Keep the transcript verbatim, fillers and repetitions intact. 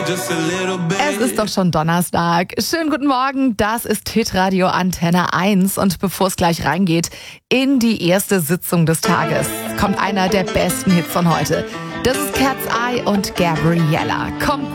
Es ist doch schon Donnerstag. Schönen guten Morgen, das ist Hitradio Antenne eins. Und bevor es gleich reingeht in die erste Sitzung des Tages, kommt einer der besten Hits von heute. Das ist Cat's Eye und Gabriella. Kommt